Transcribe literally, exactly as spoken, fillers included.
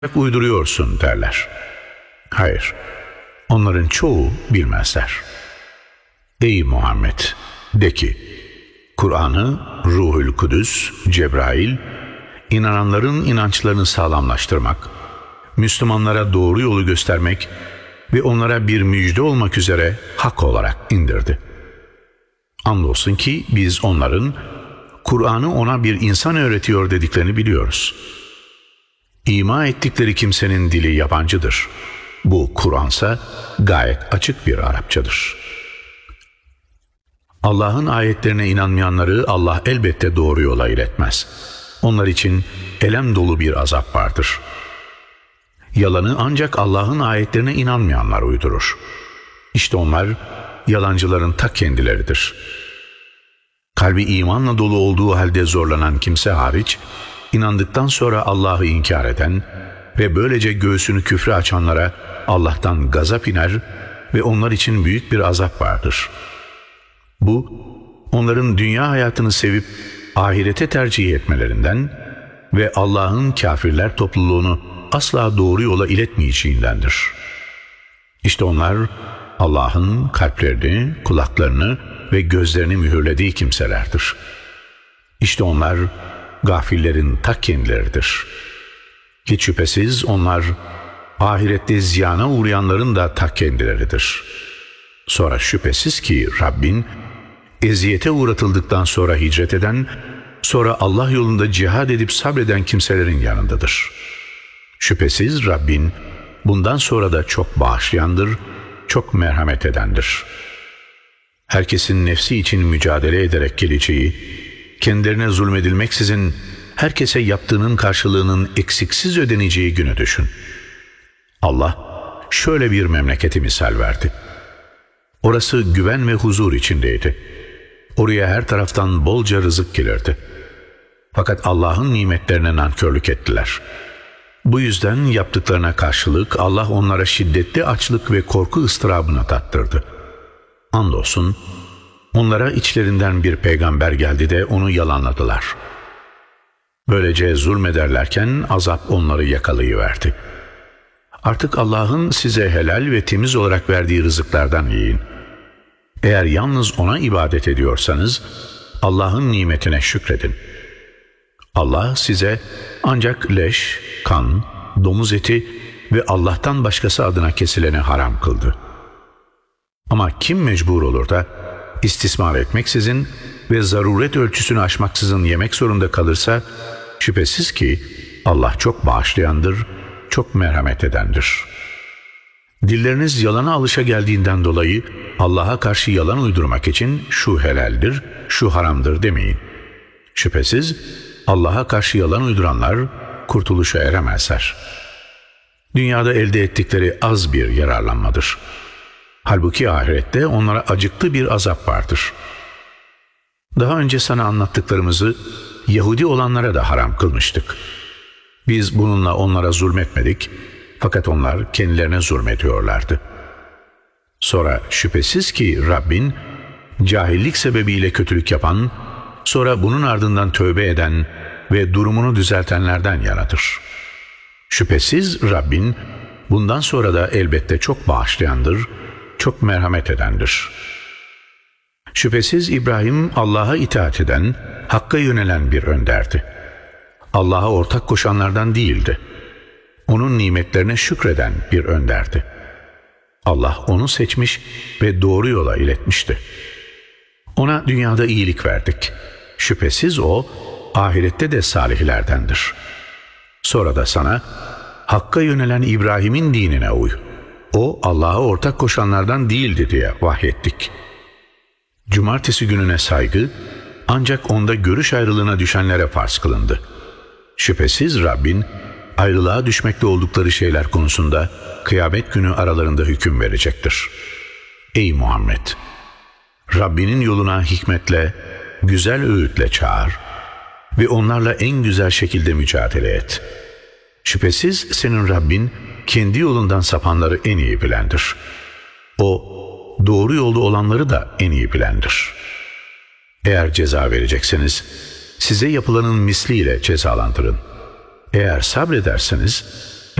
uyduruyorsun derler. Hayır, onların çoğu bilmezler. Ey Muhammed, de ki, Kur'an'ı Ruhul Kudüs, Cebrail, inananların inançlarını sağlamlaştırmak, Müslümanlara doğru yolu göstermek ve onlara bir müjde olmak üzere hak olarak indirdi. Andolsun ki biz onların Kur'an'ı ona bir insan öğretiyor dediklerini biliyoruz. İma ettikleri kimsenin dili yabancıdır. Bu Kur'ansa gayet açık bir Arapçadır. Allah'ın ayetlerine inanmayanları Allah elbette doğru yola iletmez. Onlar için elem dolu bir azap vardır. Yalanı ancak Allah'ın ayetlerine inanmayanlar uydurur. İşte onlar yalancıların ta kendileridir. Kalbi imanla dolu olduğu halde zorlanan kimse hariç, inandıktan sonra Allah'ı inkar eden ve böylece göğsünü küfre açanlara Allah'tan gazap iner ve onlar için büyük bir azap vardır. Bu, onların dünya hayatını sevip ahirete tercih etmelerinden ve Allah'ın kafirler topluluğunu asla doğru yola iletmeyeceğindendir. İşte onlar Allah'ın kalplerini, kulaklarını ve gözlerini mühürlediği kimselerdir. İşte onlar gafillerin ta kendileridir. Hiç şüphesiz onlar ahirette ziyana uğrayanların da ta kendileridir. Sonra şüphesiz ki Rabbin eziyete uğratıldıktan sonra hicret eden, sonra Allah yolunda cihad edip sabreden kimselerin yanındadır. Şüphesiz Rabbin bundan sonra da çok bağışlayandır, çok merhamet edendir. Herkesin nefsi için mücadele ederek geleceği, kendilerine zulmedilmeksizin herkese yaptığının karşılığının eksiksiz ödeneceği günü düşün. Allah şöyle bir memleketi misal verdi. Orası güven ve huzur içindeydi. Oraya her taraftan bolca rızık gelirdi. Fakat Allah'ın nimetlerine nankörlük ettiler. Bu yüzden yaptıklarına karşılık Allah onlara şiddetli açlık ve korku ıstırabını tattırdı. Andolsun onlara içlerinden bir peygamber geldi de onu yalanladılar. Böylece zulmederlerken azap onları yakalayıverdi. Artık Allah'ın size helal ve temiz olarak verdiği rızıklardan yiyin. Eğer yalnız ona ibadet ediyorsanız Allah'ın nimetine şükredin. Allah size ancak leş, kan, domuz eti ve Allah'tan başkası adına kesileni haram kıldı. Ama kim mecbur olur da istismar etmeksizin ve zaruret ölçüsünü aşmaksızın yemek zorunda kalırsa şüphesiz ki Allah çok bağışlayandır, çok merhamet edendir. Dilleriniz yalana alışa geldiğinden dolayı Allah'a karşı yalan uydurmak için şu helaldir, şu haramdır demeyin. Şüphesiz Allah'a karşı yalan uyduranlar kurtuluşa eremezler. Dünyada elde ettikleri az bir yararlanmadır. Halbuki ahirette onlara acıklı bir azap vardır. Daha önce sana anlattıklarımızı Yahudi olanlara da haram kılmıştık. Biz bununla onlara zulmetmedik, fakat onlar kendilerine zulmediyorlardı. Sonra şüphesiz ki Rabbin, cahillik sebebiyle kötülük yapan, sonra bunun ardından tövbe eden ve durumunu düzeltenlerden yanadır. Şüphesiz Rabbin, bundan sonra da elbette çok bağışlayandır, çok merhamet edendir. Şüphesiz İbrahim Allah'a itaat eden, Hakk'a yönelen bir önderdi. Allah'a ortak koşanlardan değildi. Onun nimetlerine şükreden bir önderdi. Allah onu seçmiş ve doğru yola iletmişti. Ona dünyada iyilik verdik. Şüphesiz o, ahirette de salihlerdendir. Sonra da sana, Hakk'a yönelen İbrahim'in dinine uy. O, Allah'a ortak koşanlardan değildi diye vahyettik. Cumartesi gününe saygı, ancak onda görüş ayrılığına düşenlere farz kılındı. Şüphesiz Rabbin, ayrılığa düşmekte oldukları şeyler konusunda kıyamet günü aralarında hüküm verecektir. Ey Muhammed! Rabbinin yoluna hikmetle, güzel öğütle çağır ve onlarla en güzel şekilde mücadele et. Şüphesiz senin Rabbin kendi yolundan sapanları en iyi bilendir. O, doğru yolda olanları da en iyi bilendir. Eğer ceza verecekseniz, size yapılanın misliyle cezalandırın. Eğer sabrederseniz